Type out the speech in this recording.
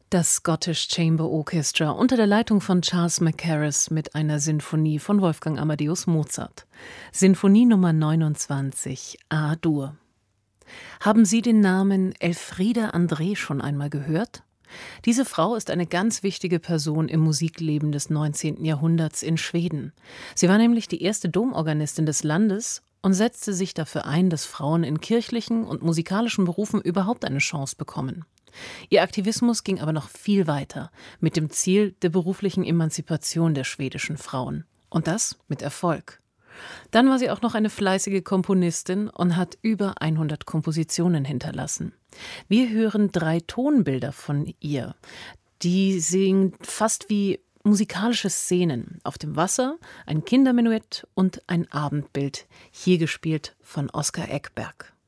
Das Scottish Chamber Orchestra unter der Leitung von Charles Mackerras mit einer Sinfonie von Wolfgang Amadeus Mozart. Sinfonie Nummer 29, A-Dur. Haben Sie den Namen Elfriede André schon einmal gehört? Diese Frau ist eine ganz wichtige Person im Musikleben des 19. Jahrhunderts in Schweden. Sie war nämlich die erste Domorganistin des Landes und setzte sich dafür ein, dass Frauen in kirchlichen und musikalischen Berufen überhaupt eine Chance bekommen. Ihr Aktivismus ging aber noch viel weiter, mit dem Ziel der beruflichen Emanzipation der schwedischen Frauen. Und das mit Erfolg. Dann war sie auch noch eine fleißige Komponistin und hat über 100 Kompositionen hinterlassen. Wir hören 3 Tonbilder von ihr. Die singen fast wie musikalische Szenen. Auf dem Wasser, ein Kindermenuett und ein Abendbild, hier gespielt von Oskar Ekberg.